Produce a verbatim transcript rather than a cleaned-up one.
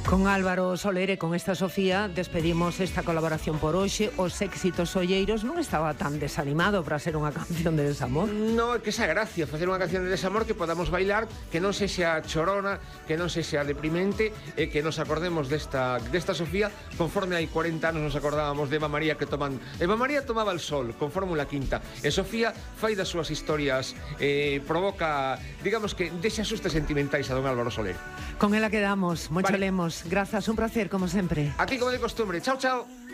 Con Álvaro Soler e con esta Sofía despedimos esta colaboración por hoxe. Os éxitos olleiros non estaba tan desanimado para ser unha canción de desamor. No, é que esa gracia, facer unha canción de desamor que podamos bailar, que non sexa chorona, que non sexa deprimente, e que nos acordemos desta, desta Sofía conforme hai cuarenta anos nos acordábamos de Eva María que toman... Eva María tomaba el sol con Fórmula Quinta, e Sofía fai das súas historias, eh, provoca, digamos que deixa asustes sentimentais a don Álvaro Soler. Con ela quedamos, moito Vale. lemos. Grazas, un placer, como sempre. A ti como de costumbre. Chao, chao.